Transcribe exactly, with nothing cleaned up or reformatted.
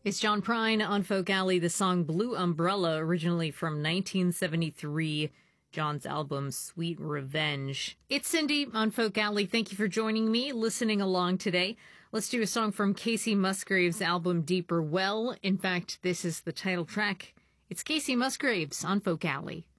It's John Prine on Folk Alley, the song Blue Umbrella, originally from nineteen seventy-three, John's album Sweet Revenge. It's Cindy on Folk Alley. Thank you for joining me, listening along today. Let's do a song from Kacey Musgraves' album Deeper Well. In fact, this is the title track. It's Kacey Musgraves on Folk Alley.